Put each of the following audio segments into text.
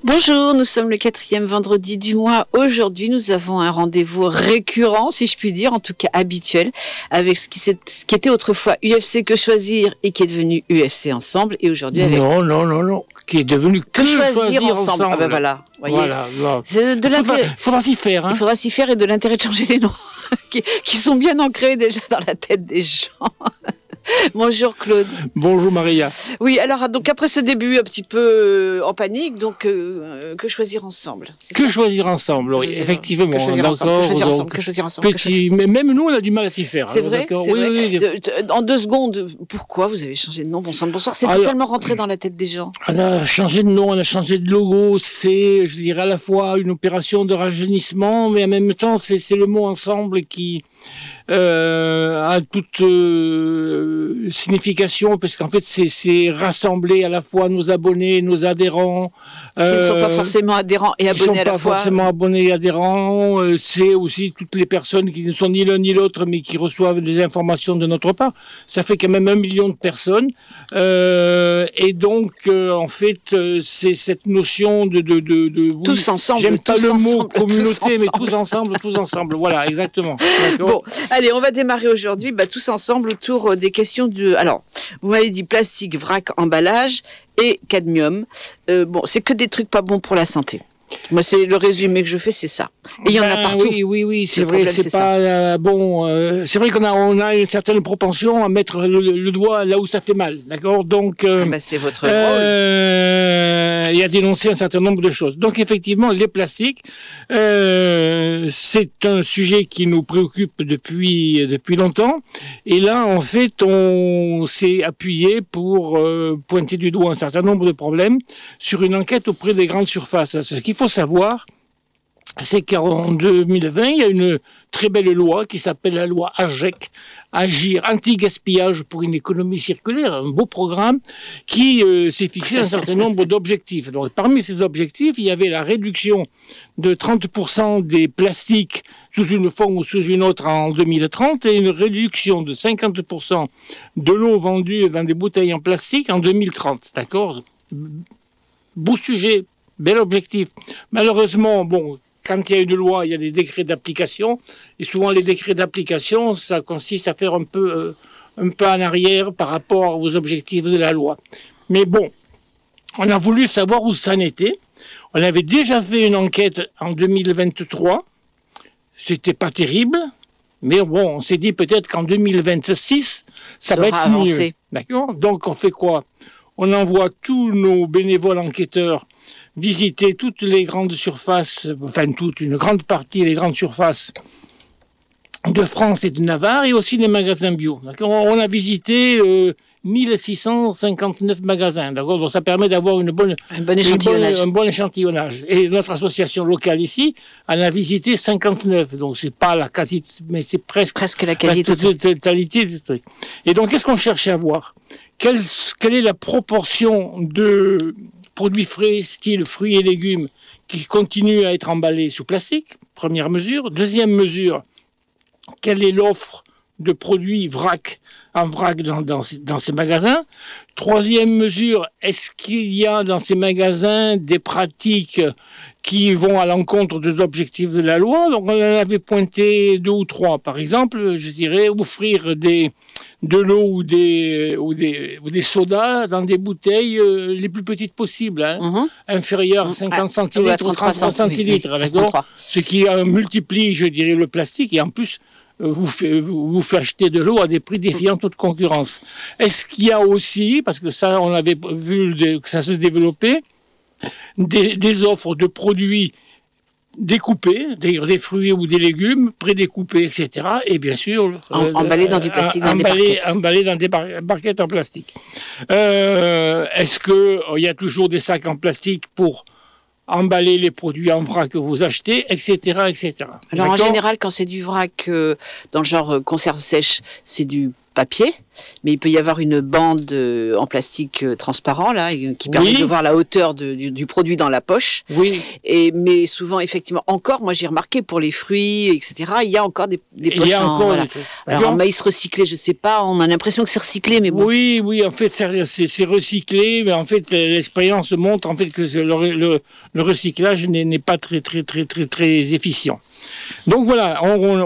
Bonjour, nous sommes le 4e vendredi du mois. Aujourd'hui, nous avons un rendez-vous récurrent, si je puis dire, en tout cas habituel, avec ce qui était autrefois UFC Que Choisir et qui est devenu UFC Ensemble. Et aujourd'hui, avec... Non, qui est devenu Que Choisir Ensemble. Ah ben voilà, voyez. Voilà. Il faudra s'y faire. Hein. Il faudra s'y faire et de l'intérêt de changer les noms, qui sont bien ancrés déjà dans la tête des gens. Bonjour Claude. Bonjour Maria. Oui, alors donc après ce début un petit peu en panique, donc que choisir ensemble. Que choisir ensemble, oui, effectivement. Que choisir ensemble. Que choisir ensemble. Mais même nous, on a du mal à s'y faire. C'est vrai. D'accord. C'est vrai. Oui. En 2 secondes, pourquoi vous avez changé de nom, bon sang de bonsoir? C'est tellement rentré dans la tête des gens. On a changé de nom, on a changé de logo. C'est, je dirais, à la fois une opération de rajeunissement, mais en même temps, c'est le mot ensemble qui a toute signification, parce qu'en fait c'est rassembler à la fois nos abonnés, nos adhérents, qui ne sont pas forcément adhérents et abonnés à la fois. Qui ne sont pas forcément abonnés et adhérents. C'est aussi toutes les personnes qui ne sont ni l'un ni l'autre, mais qui reçoivent des informations de notre part. Ça fait quand même 1 million de personnes. Et donc, en fait, c'est cette notion de tous ensemble. J'aime pas le mot communauté, mais tous ensemble. Voilà, exactement. Bon, allez, on va démarrer aujourd'hui, tous ensemble autour des questions de... Alors, vous m'avez dit plastique, vrac, emballage et cadmium. C'est que des trucs pas bons pour la santé. Moi, c'est le résumé que je fais, c'est ça. Et il y en a partout. Oui, c'est vrai, c'est pas bon. C'est vrai qu'on a une certaine propension à mettre le doigt là où ça fait mal, d'accord. Donc, c'est votre rôle. Et à dénoncer un certain nombre de choses. Donc, effectivement, les plastiques, c'est un sujet qui nous préoccupe depuis longtemps. Et là, en fait, on s'est appuyé pour pointer du doigt un certain nombre de problèmes sur une enquête auprès des grandes surfaces. Ce qu'il faut savoir, c'est qu'en 2020, il y a une très belle loi qui s'appelle la loi AGEC, Agir anti-gaspillage pour une économie circulaire, un beau programme qui s'est fixé un certain nombre d'objectifs. Donc, parmi ces objectifs, il y avait la réduction de 30% des plastiques sous une forme ou sous une autre en 2030 et une réduction de 50% de l'eau vendue dans des bouteilles en plastique en 2030. D'accord ? Beau sujet. Bel objectif. Malheureusement, quand il y a une loi, il y a des décrets d'application. Et souvent, les décrets d'application, ça consiste à faire un peu en arrière par rapport aux objectifs de la loi. Mais bon, on a voulu savoir où ça en était. On avait déjà fait une enquête en 2023. C'était pas terrible. Mais on s'est dit peut-être qu'en 2026, ça va être mieux. D'accord ? Donc, on fait quoi ? On envoie tous nos bénévoles enquêteurs visiter toutes les grandes surfaces, une grande partie des grandes surfaces de France et de Navarre, et aussi les magasins bio. D'accord ? On a visité 1659 magasins. D'accord ? Donc ça permet d'avoir un bon échantillonnage. Et notre association locale ici en a visité 59. Donc c'est pas la quasi, mais c'est presque la quasi-totalité du truc. Et donc qu'est-ce qu'on cherchait à voir ? Quelle est la proportion de produits frais, style fruits et légumes, qui continuent à être emballés sous plastique, première mesure. Deuxième mesure, quelle est l'offre de produits en vrac dans ces magasins. Troisième mesure, est-ce qu'il y a dans ces magasins des pratiques qui vont à l'encontre des objectifs de la loi ? Donc on en avait pointé 2 ou 3. Par exemple, je dirais offrir de l'eau ou des sodas dans des bouteilles les plus petites possibles, inférieures à 50 centilitres ou 33 centilitres, d'accord ? Ce qui multiplie, je dirais, le plastique, et en plus vous fait acheter de l'eau à des prix défiant toute concurrence. Est-ce qu'il y a aussi, parce que ça on avait vu que ça se développait, des offres de produits découpés, d'ailleurs des fruits ou des légumes, prédécoupés, etc. Et bien sûr... emballés dans du plastique, emballés dans des barquettes en plastique. Est-ce qu'il y a toujours des sacs en plastique pour emballer les produits en vrac que vous achetez, etc., etc. Alors, en général, quand c'est du vrac dans le genre conserve sèche, c'est du papier, mais il peut y avoir une bande en plastique transparent là, qui permet de voir la hauteur du produit dans la poche. Oui. Mais souvent, effectivement, encore, moi j'ai remarqué pour les fruits, etc., il y a encore des poches. Il y a encore voilà. Alors en maïs recyclé, je sais pas, on a l'impression que c'est recyclé, mais bon. Oui, en fait c'est recyclé, mais en fait l'expérience montre en fait que le recyclage n'est pas très efficient. Donc voilà,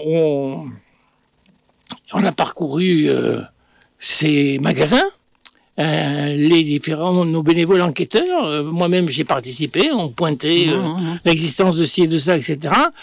on a parcouru ces magasins, nos bénévoles enquêteurs, moi-même j'ai participé, on pointait l'existence de ci et de ça, etc.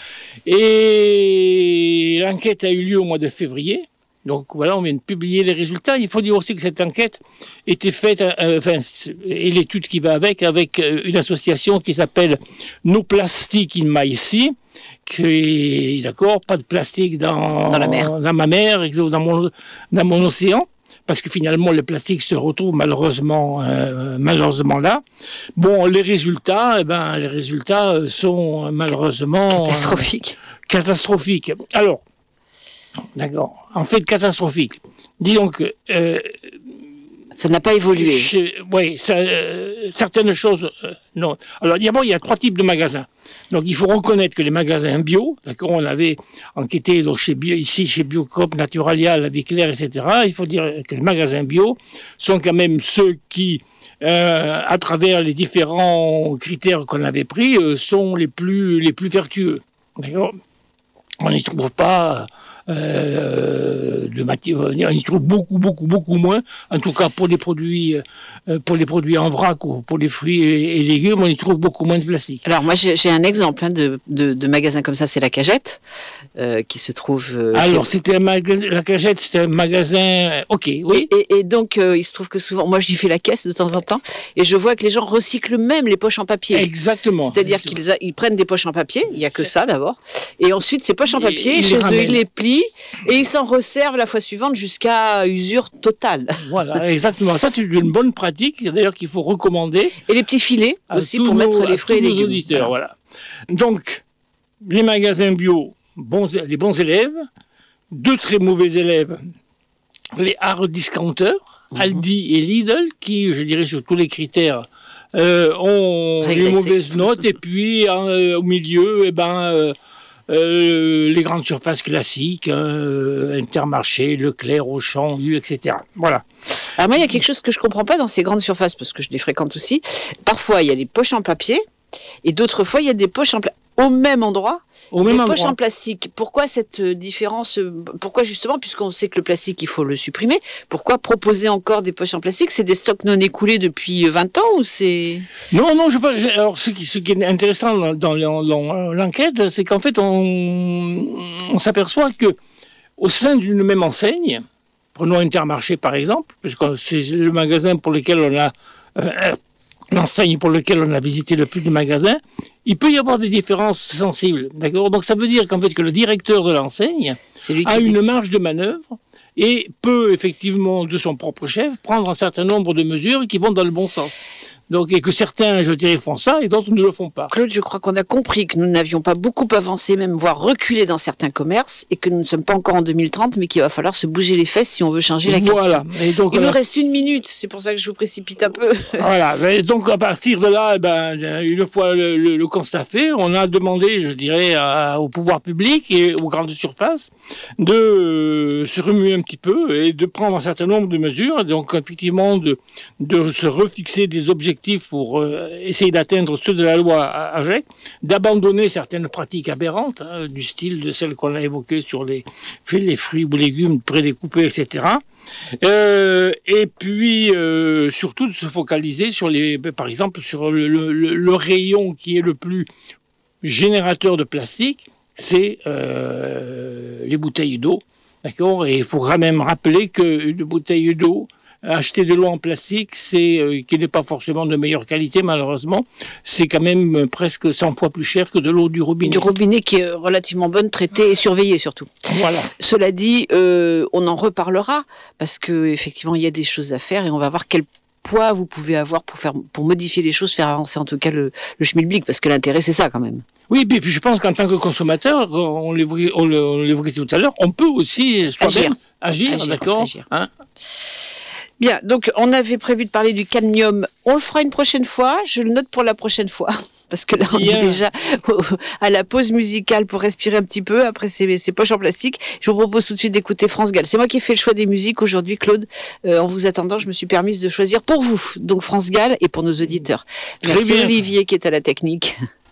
Et l'enquête a eu lieu au mois de février. Donc voilà, on vient de publier les résultats. Il faut dire aussi que cette enquête était faite, et l'étude qui va avec une association qui s'appelle No Plastic in My Sea, qui, d'accord, pas de plastique dans la mer, dans ma mer, dans mon océan, parce que finalement le plastique se retrouve malheureusement là. Bon, les résultats sont malheureusement catastrophiques. Alors, d'accord, en fait catastrophique. Disons que ça n'a pas évolué. Oui, certaines choses, non. Alors d'abord, il y a 3 types de magasins. Donc il faut reconnaître que les magasins bio, d'accord, on avait enquêté donc, chez Biocoop, Naturalia, La Vie Claire, etc. Il faut dire que les magasins bio sont quand même ceux qui, à travers les différents critères qu'on avait pris, sont les plus vertueux. D'accord. On n'y trouve pas de matière, on y trouve beaucoup moins. En tout cas, pour les produits en vrac ou pour les fruits et légumes, on y trouve beaucoup moins de plastique. Alors moi, j'ai un exemple de magasin comme ça, c'est la Cagette, qui se trouve. Alors la Cagette, c'était un magasin. Ok, oui. Et donc, il se trouve que souvent, moi, j'y fais la caisse de temps en temps, et je vois que les gens recyclent même les poches en papier. Exactement. C'est-à-dire qu'ils prennent des poches en papier. Il y a que ça d'abord, et ensuite ces poches en papier, chez eux, ils les plient. Et ils s'en resservent la fois suivante jusqu'à usure totale. Voilà, exactement. Ça, c'est une bonne pratique, d'ailleurs, qu'il faut recommander. Et les petits filets aussi pour mettre les fruits et légumes. Auditeurs, voilà. Donc, les magasins bio, les bons élèves, 2 très mauvais élèves, les hard discounters, Aldi et Lidl, qui, je dirais, sur tous les critères, ont les mauvaises notes. Et puis, au milieu, les grandes surfaces classiques, Intermarché, Leclerc, Auchan, U, etc. Voilà. Alors moi, il y a quelque chose que je comprends pas dans ces grandes surfaces, parce que je les fréquente aussi. Parfois, il y a des poches en papier, et d'autres fois, il y a des poches au même endroit, poches en plastique. Pourquoi cette différence? Pourquoi justement, puisqu'on sait que le plastique, il faut le supprimer, pourquoi proposer encore des poches en plastique? C'est des stocks non écoulés depuis 20 ans ou c'est... Non, je pense. Alors, ce qui est intéressant dans l'enquête, c'est qu'en fait, on s'aperçoit que au sein d'une même enseigne, prenons Intermarché par exemple, puisque c'est le magasin pour lequel on a l'enseigne pour laquelle on a visité le plus de magasins, il peut y avoir des différences sensibles, d'accord. Donc ça veut dire qu'en fait que le directeur de l'enseigne a une marge de manœuvre et peut effectivement de son propre chef prendre un certain nombre de mesures qui vont dans le bon sens. Donc, et que certains, je dirais, font ça et d'autres ne le font pas. Claude, je crois qu'on a compris que nous n'avions pas beaucoup avancé, même voire reculé dans certains commerces, et que nous ne sommes pas encore en 2030, mais qu'il va falloir se bouger les fesses si on veut changer la question. Et donc, il nous reste 1 minute, c'est pour ça que je vous précipite un peu. Voilà. Et donc, à partir de là, une fois le constat fait, on a demandé, je dirais, au pouvoir public et aux grandes surfaces de se remuer un petit peu et de prendre un certain nombre de mesures. Donc, effectivement, de se refixer des objectifs pour essayer d'atteindre ceux de la loi AGEC, d'abandonner certaines pratiques aberrantes, du style de celles qu'on a évoquées sur les fruits ou légumes prédécoupés, etc. Et puis, surtout, de se focaliser sur par exemple, sur le rayon qui est le plus générateur de plastique, c'est les bouteilles d'eau. D'accord ? Et il faudra même rappeler qu'une bouteille d'eau, acheter de l'eau en plastique, qui n'est pas forcément de meilleure qualité, malheureusement, c'est quand même presque 100 fois plus cher que de l'eau du robinet. Du robinet qui est relativement bonne, traitée et surveillée surtout. Voilà. Cela dit, on en reparlera, parce qu'effectivement, il y a des choses à faire et on va voir quel poids vous pouvez avoir pour modifier les choses, faire avancer en tout cas le schmilblick, parce que l'intérêt, c'est ça quand même. Oui, puis je pense qu'en tant que consommateur, on l'évoquait tout à l'heure, on peut aussi soi-même Agir, d'accord. Agir. Bien, donc on avait prévu de parler du cadmium. On le fera une prochaine fois. Je le note pour la prochaine fois. Parce que là, on est déjà à la pause musicale pour respirer un petit peu après ces poches en plastique. Je vous propose tout de suite d'écouter France Gall. C'est moi qui ai fait le choix des musiques aujourd'hui, Claude. En vous attendant, je me suis permise de choisir pour vous. Donc France Gall et pour nos auditeurs. Merci Olivier qui est à la technique.